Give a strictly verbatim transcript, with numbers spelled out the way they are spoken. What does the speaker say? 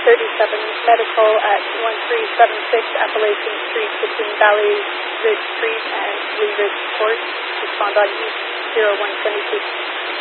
thirty-seven Medical at one three seven six Appalachian Street between Valley Ridge Street and Blue Ridge Court. Respond on East zero one two two.